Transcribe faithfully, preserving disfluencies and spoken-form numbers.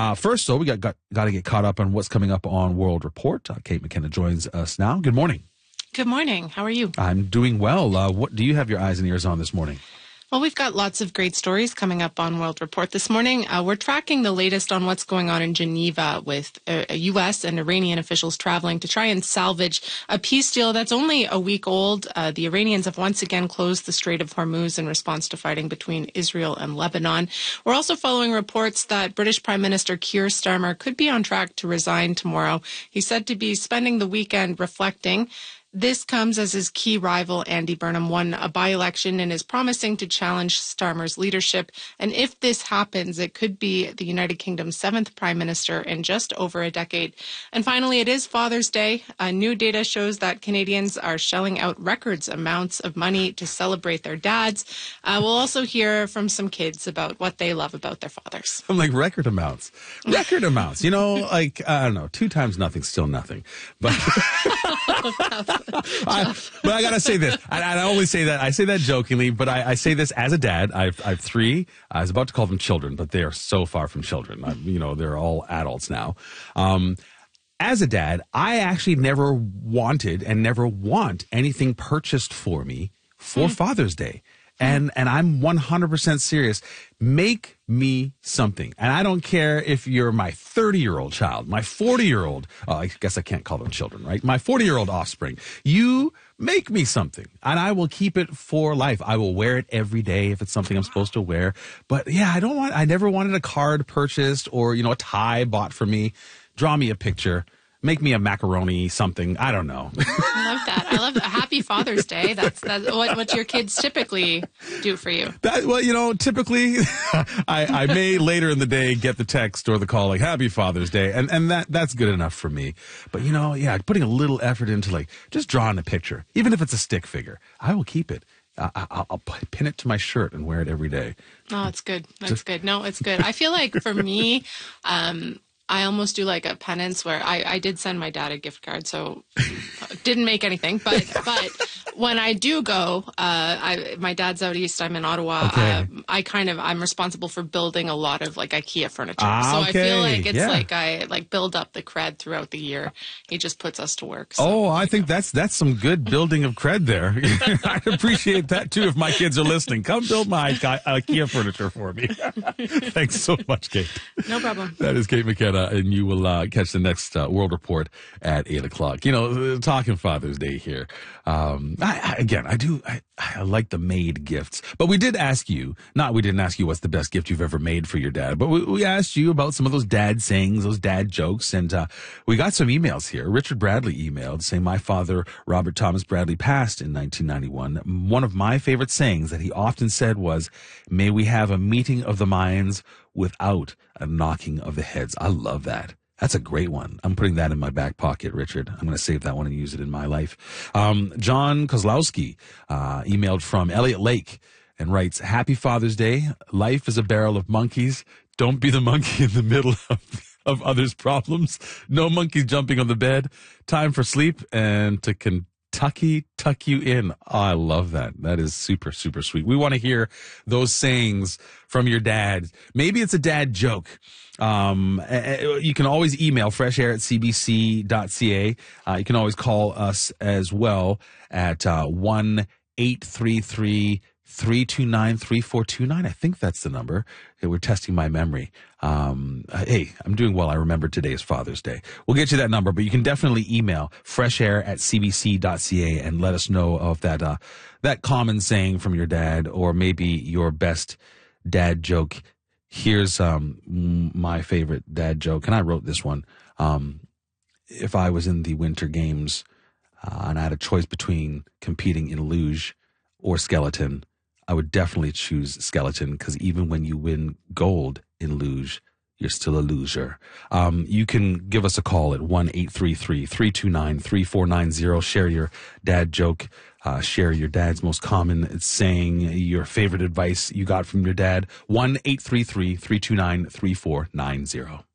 Uh, first, though, we got, got, got to get caught up on what's coming up on World Report. Uh, Kate McKenna joins us now. Good morning. Good morning. How are you? I'm doing well. Uh, what do you have your eyes and ears on this morning? Well, we've got lots of great stories coming up on World Report this morning. Uh, we're tracking the latest on what's going on in Geneva with uh, U S and Iranian officials traveling to try and salvage a peace deal that's only a week old. Uh, the Iranians have once again closed the Strait of Hormuz in response to fighting between Israel and Lebanon. We're also following reports that British Prime Minister Keir Starmer could be on track to resign tomorrow. He's said to be spending the weekend reflecting. This comes as his key rival, Andy Burnham, won a by-election and is promising to challenge Starmer's leadership. And if this happens, it could be the United Kingdom's seventh prime minister in just over a decade. And finally, it is Father's Day. Uh, new data shows that Canadians are shelling out records amounts of money to celebrate their dads. Uh, we'll also hear from some kids about what they love about their fathers. I'm like, record amounts. Record amounts. You know, like, I don't know, two times nothing's still nothing. But... I, but I gotta say this. I, I only say that. I say that jokingly, but I, I say this as a dad. I've, I have three. I was about to call them children, but they are so far from children. I, you know, they're all adults now. Um, as a dad, I actually never wanted and never want anything purchased for me for mm. Father's Day. And and I'm one hundred percent serious. Make me something. And I don't care if you're my thirty-year-old child, my forty-year-old, oh, I guess I can't call them children, right? My forty-year-old offspring. You make me something, and I will keep it for life. I will wear it every day if it's something I'm supposed to wear. But, yeah, I don't want. I never wanted a card purchased or, you know, a tie bought for me. Draw me a picture. Make me a macaroni something. I don't know. I love that. I love that. Happy Father's Day. That's, that's what, what your kids typically do for you. That, well, you know, typically I, I may later in the day get the text or the call like Happy Father's Day. And, and that that's good enough for me. But, you know, yeah, putting a little effort into like just drawing a picture, even if it's a stick figure, I will keep it. I, I'll, I'll pin it to my shirt and wear it every day. Oh, it's good. That's just, good. No, it's good. I feel like for me, um, I almost do like a penance where I, I did send my dad a gift card, so didn't make anything. But but when I do go, uh, I my dad's out east. I'm in Ottawa. Okay. Uh, I kind of I'm responsible for building a lot of like IKEA furniture. Ah, so okay. I feel like it's yeah. like I like build up the cred throughout the year. He just puts us to work. So, oh, I think go. that's that's some good building of cred there. I'd appreciate that too if my kids are listening. Come build my IKEA furniture for me. Thanks so much, Kate. No problem. That is Kate McKenna. And you will uh, catch the next uh, World Report at eight o'clock. You know, talking Father's Day here. Um, I, I, again, I do, I, I like the made gifts. But we did ask you, not we didn't ask you what's the best gift you've ever made for your dad, but we, we asked you about some of those dad sayings, those dad jokes. And uh, we got some emails here. Richard Bradley emailed saying, my father, Robert Thomas Bradley, passed in nineteen ninety-one. One of my favorite sayings that he often said was, may we have a meeting of the minds without a knocking of the heads. I love that. That's a great one. I'm putting that in my back pocket, Richard. I'm going to save that one and use it in my life. Um, John Kozlowski uh, emailed from Elliott Lake and writes, Happy Father's Day. Life is a barrel of monkeys. Don't be the monkey in the middle of, of others' problems. No monkeys jumping on the bed. Time for sleep and to continue. Tucky, tuck you in. Oh, I love that. That is super, super sweet. We want to hear those sayings from your dad. Maybe it's a dad joke. Um, you can always email freshair at c b c dot c a. Uh, you can always call us as well at uh, one eight three three three two nine three four two nine. I think that's the number. We're testing my memory. Um, hey, I'm doing well. I remember today is Father's Day. We'll get you that number, but you can definitely email freshair at c b c dot c a and let us know of that, uh, that common saying from your dad, or maybe your best dad joke. Here's, um, my favorite dad joke, and I wrote this one. Um, if I was in the Winter Games, uh, and I had a choice between competing in luge or skeleton, I would definitely choose skeleton, because even when you win gold in luge, you're still a loser. Um, you can give us a call at one eight three three three two nine three four nine zero. Share your dad joke. Uh, share your dad's most common saying, your favorite advice you got from your dad. one eight three three three two nine three four nine zero.